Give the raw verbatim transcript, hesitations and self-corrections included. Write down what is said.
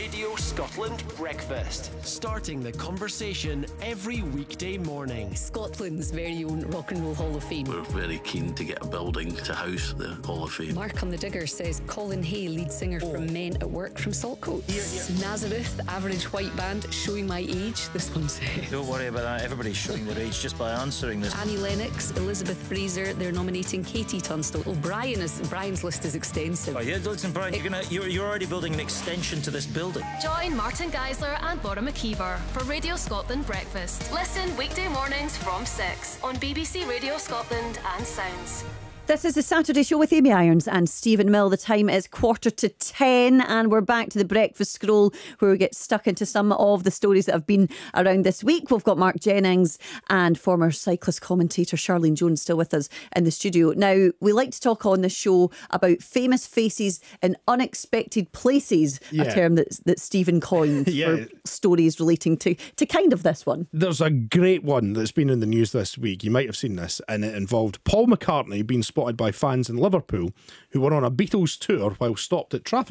Radio Scotland Breakfast. Starting the conversation every weekday morning. Scotland's very own Rock and Roll Hall of Fame. We're very keen to get a building to house the Hall of Fame. Mark on the Digger says Colin Hay, lead singer oh. from Men at Work from Saltcoats. Yeah, yeah. Nazareth, average white band, showing my age, this one says. Don't worry about that, everybody's showing their age just by answering this. Annie Lennox, Elizabeth Fraser, they're nominating Katie Tunstall. Oh, Brian is, Brian's list is extensive. Oh yeah, listen Brian, it, you're, gonna, you're, you're already building an extension to this building. Join Martin Geisler and Laura McKeever for Radio Scotland Breakfast. Listen weekday mornings from six on B B C Radio Scotland and Sounds. This is the Saturday Show with Amy Irons and Stephen Mill. The time is quarter to ten and we're back to the breakfast scroll where we get stuck into some of the stories that have been around this week. We've got Mark Jennings and former cyclist commentator Charlene Jones still with us in the studio. Now, we like to talk on this show about famous faces in unexpected places, yeah. a term that, that Stephen coined yeah. for stories relating to, to kind of this one. There's a great one that's been in the news this week. You might have seen this, and it involved Paul McCartney being spotted by fans in Liverpool who were on a Beatles tour while stopped at traffic